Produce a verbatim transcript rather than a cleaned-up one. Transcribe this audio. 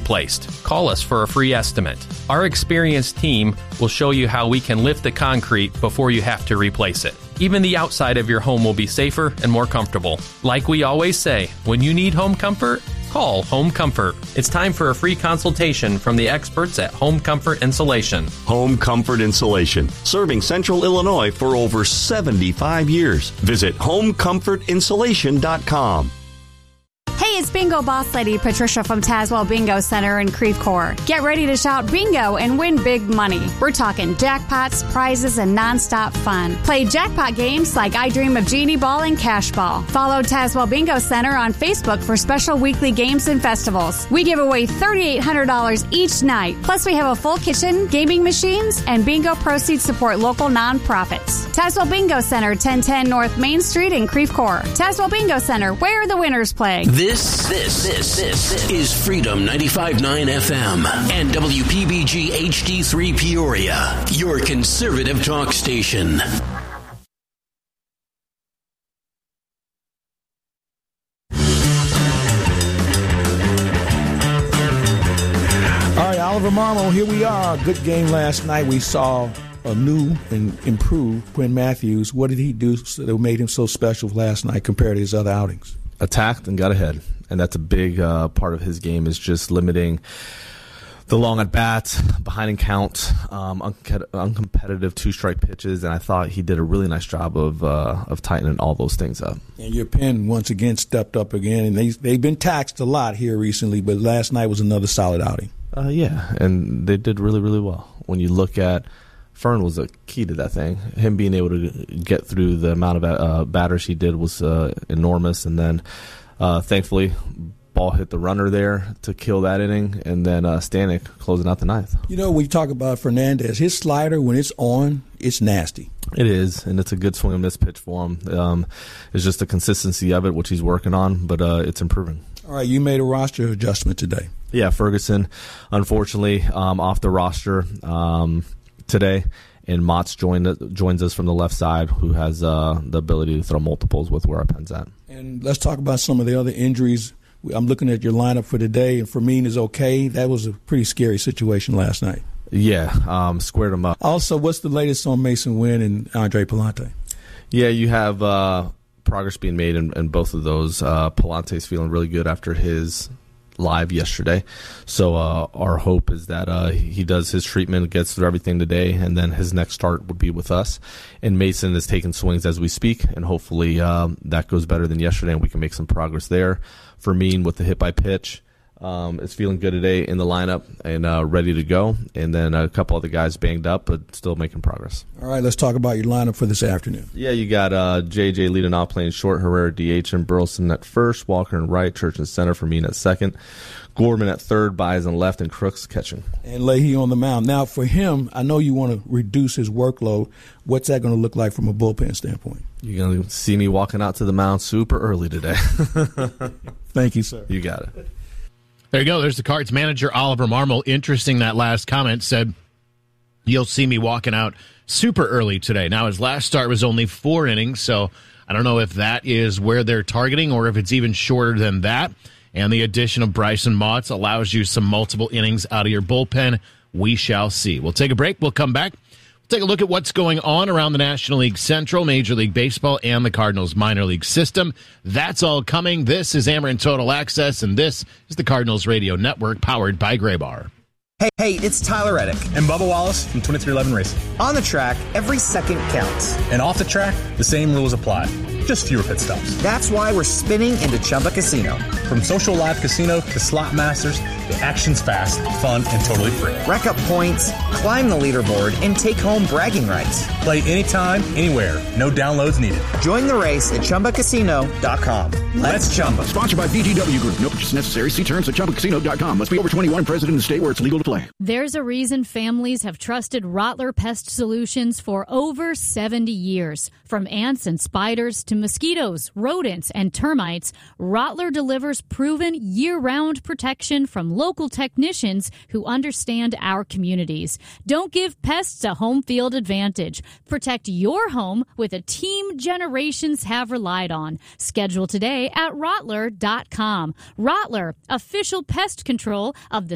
replaced. Call us for a free estimate. Our experienced team will show you how we can lift the concrete before you have to replace it. Even the outside of your home will be safer and more comfortable. Like we always say, when you need home comfort, call Home Comfort. It's time for a free consultation from the experts at Home Comfort Insulation. Home Comfort Insulation, serving Central Illinois for over seventy-five years. Visit home comfort insulation dot com. Hey, it's Bingo Boss Lady Patricia from Tazewell Bingo Center in Creve Coeur. Get ready to shout bingo and win big money. We're talking jackpots, prizes, and nonstop fun. Play jackpot games like I Dream of Genie Ball and Cash Ball. Follow Tazewell Bingo Center on Facebook for special weekly games and festivals. We give away three thousand eight hundred dollars each night. Plus, we have a full kitchen, gaming machines, and bingo proceeds support local nonprofits. Tazewell Bingo Center, ten ten North Main Street in Creve Coeur. Tazewell Bingo Center, where the winners play. This, this, this, this is Freedom ninety-five point nine F M and W P B G H D three Peoria, your conservative talk station. All right, Oliver Marmol, here we are. Good game last night. We saw a new and improved Quinn Matthews. What did he do that made him so special last night compared to his other outings? Attacked and got ahead, and that's a big uh, part of his game, is just limiting the long at bats, behind and count, um, unco- uncompetitive two-strike pitches, and I thought he did a really nice job of uh, of tightening all those things up. And your pen once again stepped up again, and they they've been taxed a lot here recently, but last night was another solid outing. Uh, yeah, and they did really, really well. When you look at Fern was a key to that thing. Him being able to get through the amount of uh, batters he did was uh, enormous. And then, uh, thankfully, ball hit the runner there to kill that inning. And then uh, Stanek closing out the ninth. You know, when you talk about Fernandez, his slider, when it's on, it's nasty. It is, and it's a good swing and miss pitch for him. Um, it's just the consistency of it, which he's working on, but uh, it's improving. All right, you made a roster adjustment today. Yeah, Ferguson, unfortunately, um, off the roster. Um today, and Motts joined, joins us from the left side, who has uh, the ability to throw multiples with where our pen's at. And let's talk about some of the other injuries. I'm looking at your lineup for today, and Fermin is okay. That was a pretty scary situation last night. Yeah, um, squared him up. Also, what's the latest on Mason Wynn and Andre Palante? Yeah, you have uh, progress being made in, in both of those. Uh, Palante's feeling really good after his live yesterday, so uh, our hope is that uh, he does his treatment, gets through everything today, and then his next start would be with us. And Mason is taking swings as we speak, and hopefully um, that goes better than yesterday, and we can make some progress there. Fermin with the hit by pitch um, is feeling good today in the lineup and uh, ready to go. And then a couple other guys banged up, but still making progress. All right, let's talk about your lineup for this afternoon. Yeah, you got uh, J J leading off, playing short, Herrera D H, and Burleson at first, Walker in right, Church in center, Fermin at second, Gorman at third, Baez in left, and Crooks catching. And Leahy on the mound. Now, for him, I know you want to reduce his workload. What's that going to look like from a bullpen standpoint? You're going to see me walking out to the mound super early today. Thank you, sir. You got it. There you go. There's the Cards manager, Oliver Marmol. Interesting, that last comment said, you'll see me walking out super early today. Now, his last start was only four innings, so I don't know if that is where they're targeting or if it's even shorter than that. And the addition of Bryson Motts allows you some multiple innings out of your bullpen. We shall see. We'll take a break. We'll come back. We'll take a look at what's going on around the National League Central, Major League Baseball, and the Cardinals minor league system. That's all coming. This is Amarin Total Access, and this is the Cardinals Radio Network, powered by Graybar. Hey, hey, it's Tyler Reddick. And Bubba Wallace from twenty-three eleven Racing. On the track, every second counts. And off the track, the same rules apply. Just fewer pit stops. That's why we're spinning into Chumba Casino. From social live casino to slot masters, the action's fast, fun, and totally free. Rack up points, climb the leaderboard, and take home bragging rights. Play anytime, anywhere. No downloads needed. Join the race at Chumba Casino dot com. Let's, Let's Chumba. Sponsored by B G W Group. No purchase necessary. See terms at Chumba Casino dot com. Must be over twenty-one, present in the state where it's legal to play. There's a reason families have trusted Rottler Pest Solutions for over seventy years. From ants and spiders to mosquitoes, rodents, and termites, Rottler delivers proven year-round protection from local technicians who understand our communities. Don't give pests a home field advantage. Protect your home with a team generations have relied on. Schedule today at Rottler dot com. Rottler, official pest control of the